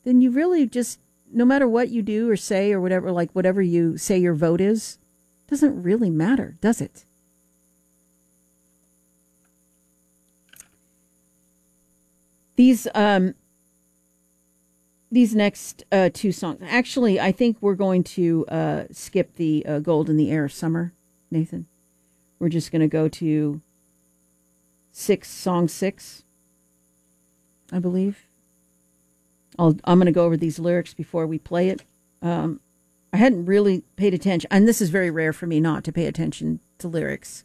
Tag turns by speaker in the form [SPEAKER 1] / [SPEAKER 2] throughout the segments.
[SPEAKER 1] then you really just, no matter what you do or say or whatever, like whatever you say your vote is, doesn't really matter, does it? These next two songs, actually, I think we're going to skip the Gold in the Air Summer, Nathan. We're just going to go to song 6, I believe. I'm going to go over these lyrics before we play it. I hadn't really paid attention, and this is very rare for me not to pay attention to lyrics.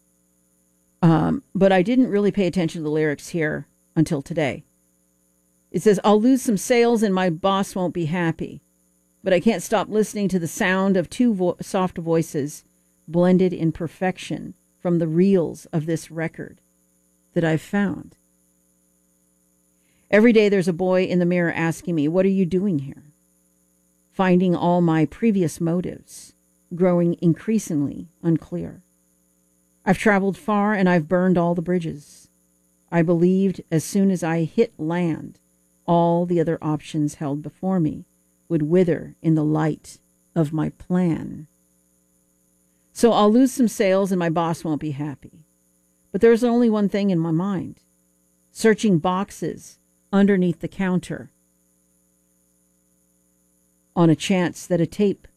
[SPEAKER 1] But I didn't really pay attention to the lyrics here until today. It says, I'll lose some sales and my boss won't be happy, but I can't stop listening to the sound of two soft voices blended in perfection from the reels of this record that I've found. Every day there's a boy in the mirror asking me, what are you doing here? Finding all my previous motives, growing increasingly unclear. I've traveled far and I've burned all the bridges. I believed as soon as I hit land, all the other options held before me would wither in the light of my plan. So I'll lose some sales and my boss won't be happy. But there's only one thing in my mind. Searching boxes underneath the counter on a chance that a tape